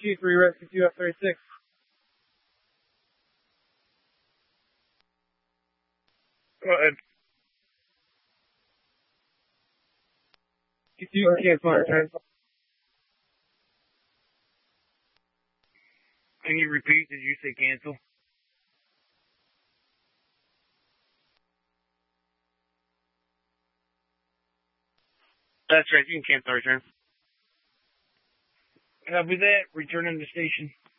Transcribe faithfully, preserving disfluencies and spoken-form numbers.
Chief, three rescue two F thirty-six. Go ahead. You cancel return. Can you repeat? Did you say cancel? That's right. You can cancel return. Copy that. Return to the station.